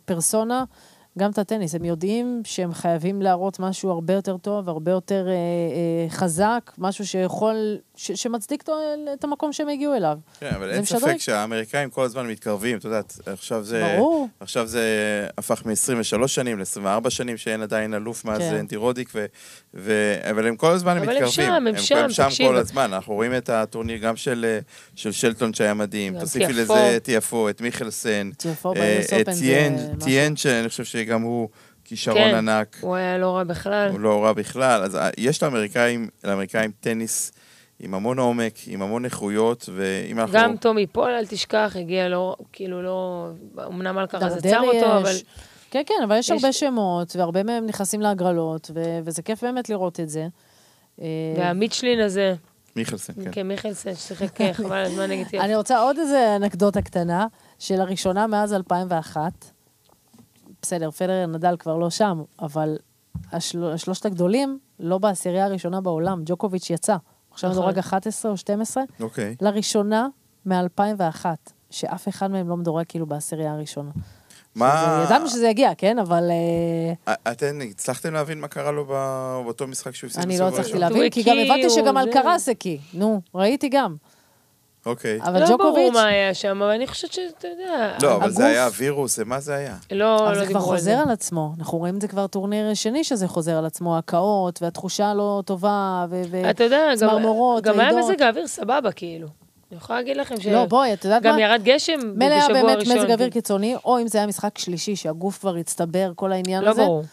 פרסונה, גם את הטניס, הם יודעים שהם חייבים להראות משהו הרבה יותר טוב, הרבה יותר חזק, משהו שיכול, שמצדיק את המקום שהם הגיעו אליו. כן, אבל אין ספק שהאמריקאים כל הזמן מתקרבים, אתה יודעת, עכשיו זה הפך מ-23 שנים ל-24 שנים, שאין עדיין אלוף מאז אנטי רודיק, אבל הם כל הזמן מתקרבים. הם שם כל הזמן, אנחנו רואים את הטורניר גם של שלטון שהיה מדהים, תוסיפי לזה תיאפו, את מיכלסן, את טיין, שאני חושב שגם הוא כישרון ענק. הוא היה לא רע בכלל. הוא לא רע בכלל, אז יש לאמריקאים טניס עם המון עומק, עם המון איכויות, ואם אנחנו... גם טומי פול, אל תשכח, הגיע לו, כאילו לא... אמנם אלקרז עצר אותו, אבל... כן, כן, אבל יש הרבה שמות, והרבה מהם נכנסים להגרלות, וזה כיף באמת לראות את זה. והמיטשלין הזה... מיכלסן, כן. כן, מיכלסן, ששיחק חבל על הזמן נגד... אני רוצה עוד איזה אנקדוטה קטנה, שלראשונה מאז 2001, בסדר, פדרר נדל כבר לא שם, אבל השלושת הגדולים לא בעשירייה הראשונה בעולם, ג'וקוביץ' יצא. עכשיו מדורג 11 או 12, לראשונה מ-2001, שאף אחד מהם לא מדורג כאילו בעשירייה הראשונה. ידענו שזה יגיע, כן? אבל... אתן הצלחתם להבין מה קרה לו באותו משחק שהוא הפסיד? אני לא הצלחתי להבין, כי גם הבנתי שגם על קרס הקי. נו, ראיתי גם. אוקיי. אבל ג'וקוביץ'... לא ברור מה היה שם, אבל אני חושבת שאתה יודע... לא, אבל זה היה וירוס, מה זה היה? לא, אבל זה כבר חוזר על עצמו. אנחנו רואים את זה כבר טורניר שני שזה חוזר על עצמו, הקאות, והתחושה לא טובה, אתה יודע, גם היה מזג האוויר סבבה, כאילו. אני יכולה להגיד לכם ש... לא, בואי, את יודעת מה? גם ירד גשם בשבוע הראשון. מלא היה באמת מזג אוויר קיצוני, או אם זה היה משחק שלישי, שהגוף כבר הצטבר כל העניין הזה. לא ברור.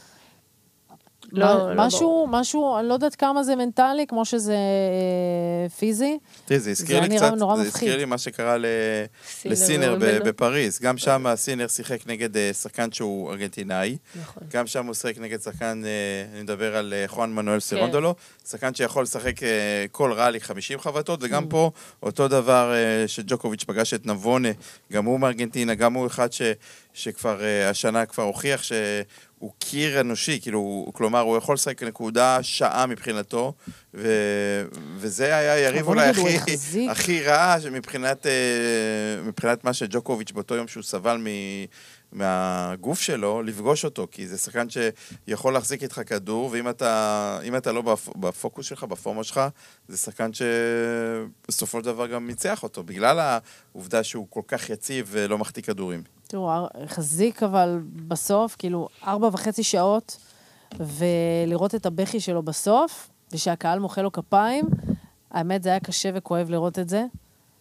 משהו, אני לא יודעת כמה זה מנטלי, כמו שזה פיזי. זה הזכיר לי מה שקרה לסינר בפריז. גם שם הסינר שיחק נגד שחקן שהוא ארגנטינאי. גם שם הוא שיחק נגד שחקן, אני מדבר על חואן מנואל סרונדולו, שחקן שיכול לשחק כל ראלי 50 חבטות, וגם פה אותו דבר שג'וקוביץ' פגש את נבונה, גם הוא מארגנטינה, גם הוא אחד שכבר השנה כבר הוכיח הוא קיר אנושי, כלומר, הוא יכול לשחק נקודה שעה מבחינתו, וזה היה יריב אולי הכי רע מבחינת מה שג'וקוביץ' באותו יום שהוא סבל מהגוף שלו, לפגוש אותו, כי זה שחקן שיכול להחזיק איתך כדור, ואם אתה לא בפוקוס שלך, בפורמה שלך, זה שחקן שבסופו של דבר גם ניצח אותו, בגלל העובדה שהוא כל כך יציב ולא מחטיא כדורים. תראו, חזיק אבל בסוף, כאילו 4.5 שעות, ולראות את הבכי שלו בסוף, ושהקהל מוחא לו כפיים, האמת זה היה קשה וכואב לראות את זה.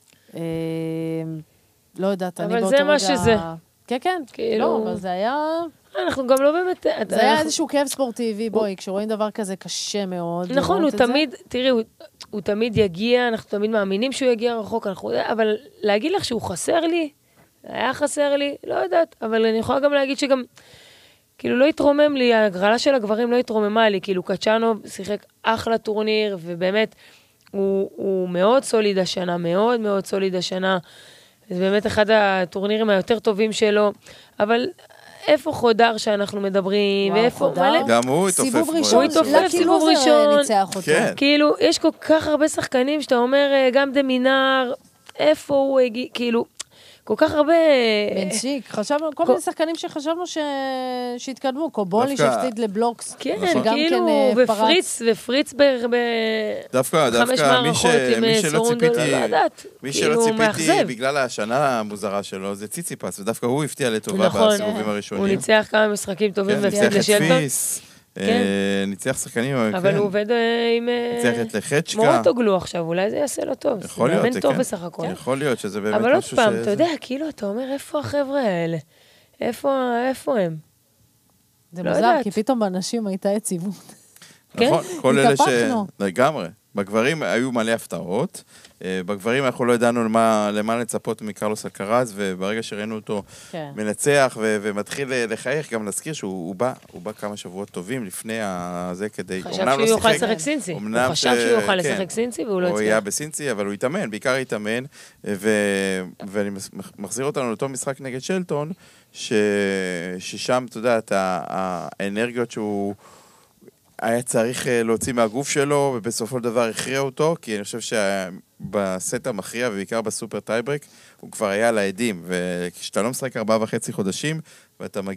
לא יודעת, אני באותו רגע... אבל זה מה שזה. כן, כן, לא, אבל זה היה... אנחנו גם לא באמת... זה היה איזשהו כאב ספורטיבי, בואי, כשרואים דבר כזה קשה מאוד. נכון, הוא תמיד, תראי, הוא תמיד יגיע, אנחנו תמיד מאמינים שהוא יגיע רחוק, אבל להגיד לך שהוא חסר לי, היה חסר לי, לא יודעת, אבל אני יכולה גם להגיד שגם, כאילו לא התרומם לי, הגרלה של הגברים לא התרוממה לי, כאילו קצ'אנו שיחק אחלה טורניר, ובאמת, הוא מאוד סוליד השנה, מאוד מאוד סוליד השנה, זה באמת אחד הטורנירים היותר טובים שלו, אבל איפה חודר שאנחנו מדברים, ואיפה מלא... גם הוא התופף. סיבוב ראשון, סיבוב ראשון, ניצח אותו. כאילו, יש כל כך הרבה שחקנים שאתה אומר, גם דמינר, איפה הוא הגיע, כאילו... כל כך הרבה... בנצ'יק, חשבנו, כל מיני שחקנים שחשבנו שהתקדמו, קובולי שהפסיד לבלוקס. כן, כאילו, ופריץ דווקא מי שלא ציפיתי בגלל השנה המוזרה שלו, זה ציציפס, ודווקא הוא הפתיע לטובה בסיבובים הראשונים. הוא ניצח כמה משחקים טובים והפסיד לשלטון. ניצח שחקנים, אבל הוא עובד עם... ניצח את לחצ'קה. מורטוגלו עכשיו, אולי זה יעשה לו טוב. יכול להיות, זה טוב בסך הכל. יכול להיות שזה באמת אבל עוד פעם, אתה יודע, כאילו, אתה אומר, איפה החבר'ה האלה? איפה הם? זה מוזר, כי פתאום באנשים הייתה יציבות. נכון, כל אלה לגמרי. בגברים היו מלא הפתעות, בגברים אנחנו לא ידענו למה לצפות מקרלוס אלקרז, וברגע שראינו אותו מנצח ומתחיל לחייך, גם נזכיר שהוא בא כמה שבועות טובים לפני זה כדי... חשב שהוא יוכל לשחק סינצי. הוא חשב שהוא יוכל לשחק סינצי והוא לא הצליח. הוא היה בסינצי, אבל הוא התאמן, בעיקר התאמן, ואני מחזיר אותנו לאותו משחק נגד שלטון, ששם, אתה יודע, האנרגיות שהוא... היה צריך להוציא מהגוף שלו, ובסופו של דבר הכריע אותו, כי אני חושב שבסט המכריע, ובעיקר בסופר טייברק, הוא כבר היה לעדים, וכשאתה לא משחק 4.5 חודשים, ואתה